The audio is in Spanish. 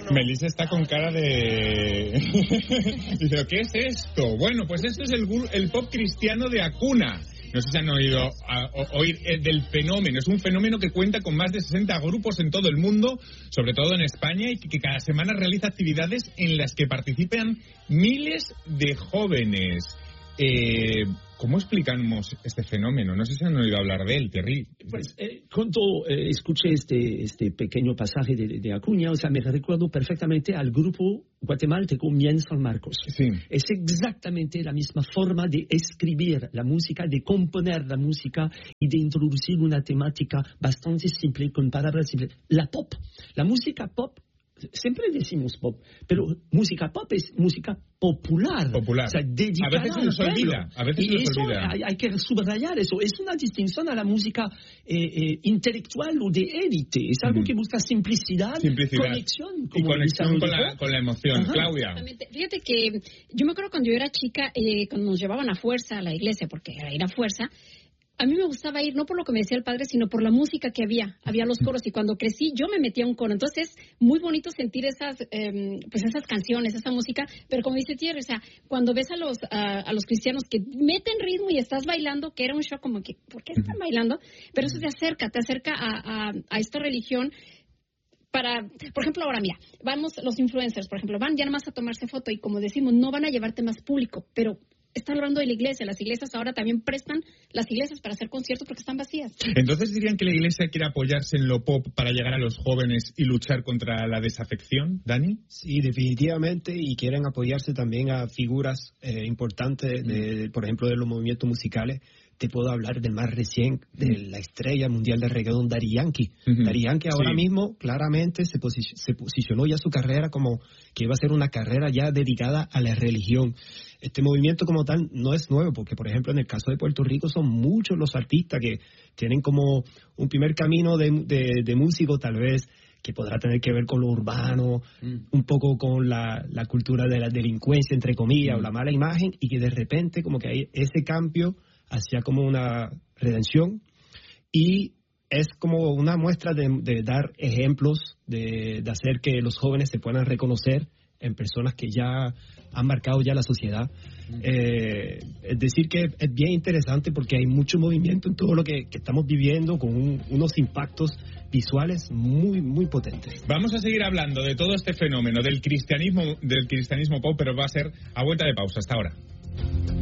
Melissa está con cara de... Dice, ¿qué es esto? Bueno, pues esto es el pop cristiano de Akuna. No sé si han oído oír del fenómeno. Es un fenómeno que cuenta con más de 60 grupos en todo el mundo, sobre todo en España, y que cada semana realiza actividades en las que participan miles de jóvenes. ¿Cómo explicamos este fenómeno? No sé si han oído hablar de él, Terry. Pues cuando escuché este pequeño pasaje de Acuña, o sea, me recuerdo perfectamente al grupo guatemalteco Mien San Marcos. Sí. Es exactamente la misma forma de escribir la música, de componer la música y de introducir una temática bastante simple, con palabras simples. La música pop, siempre decimos pop, pero música pop es música popular. O sea, dedicada a veces se nos olvida. Y eso hay que subrayar eso. Es una distinción a la música intelectual o de élite. Es algo que busca simplicidad. Conexión. Y conexión con la emoción. Ajá. Claudia. Fíjate que yo me acuerdo cuando yo era chica, cuando nos llevaban a fuerza a la iglesia, porque era ir a fuerza, a mí me gustaba ir, no por lo que me decía el padre, sino por la música que había. Había los coros, y cuando crecí yo me metía a un coro. Entonces es muy bonito sentir esas canciones, esa música. Pero como dice Thierry, o sea, cuando ves a los cristianos que meten ritmo y estás bailando, que era un shock como que, ¿por qué están bailando? Pero eso te acerca a esta religión. Por ejemplo, ahora mira, vamos, los influencers, por ejemplo, van ya nada más a tomarse foto y como decimos, no van a llevarte más público, pero están hablando de la iglesia. Las iglesias ahora también prestan las iglesias para hacer conciertos porque están vacías. Entonces dirían que la iglesia quiere apoyarse en lo pop para llegar a los jóvenes y luchar contra la desafección, ¿Dani? Sí, definitivamente, y quieren apoyarse también a figuras importantes, por ejemplo, de los movimientos musicales. Te puedo hablar del más reciente, de la estrella mundial de reggaetón, Daddy Yankee. Daddy Yankee ahora mismo claramente se posicionó ya su carrera como que iba a ser una carrera ya dedicada a la religión. Este movimiento como tal no es nuevo, porque por ejemplo en el caso de Puerto Rico son muchos los artistas que tienen como un primer camino de músico tal vez que podrá tener que ver con lo urbano, un poco con la cultura de la delincuencia, entre comillas, o la mala imagen, y que de repente como que hay ese cambio hacia como una redención, y es como una muestra de dar ejemplos, de hacer que los jóvenes se puedan reconocer en personas que ya han marcado ya la sociedad. Es decir que es bien interesante porque hay mucho movimiento en todo lo que estamos viviendo, con unos impactos visuales muy, muy potentes. Vamos a seguir hablando de todo este fenómeno del cristianismo pop, pero va a ser a vuelta de pausa. Hasta ahora.